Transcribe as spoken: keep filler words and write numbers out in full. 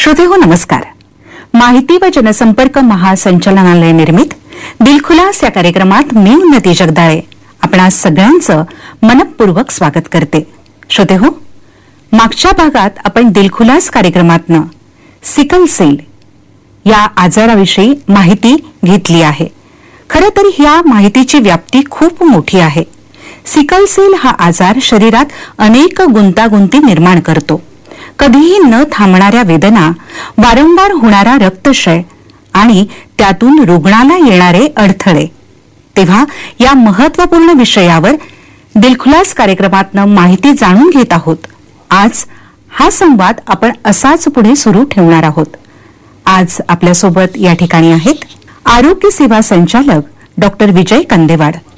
श्रोतेहो नमस्कार. माहिती व जनसंपर्क महासंचालनालय निर्मित दिलखुलास या कार्यक्रमात मी उन्नती जगदाळे आपणा सगळ्यांचं मनपूर्वक स्वागत करते. श्रोतेहो, मागच्या भागात आपण दिलखुलास कार्यक्रमातनं सिकल सेल या आजाराविषयी माहिती घेतली आहे. खरं तर या माहितीची व्याप्ती खूप मोठी आहे. सिकल सेल हा आजार शरीरात अनेक गुंतागुंती निर्माण करतो. कधीही न थांबणाऱ्या वेदना, वारंवार होणारा रक्तक्षय आणि त्यातून रुग्णाला येणारे अडथळे. तेव्हा या महत्त्वपूर्ण विषयावर दिलखुलास कार्यक्रमातनं माहिती जाणून घेत आहोत. आज हा संवाद आपण असाच पुढे सुरू ठेवणार आहोत. आज आपल्यासोबत या ठिकाणी आहेत आरोग्य सेवा संचालक डॉक्टर विजय कंदेवाड.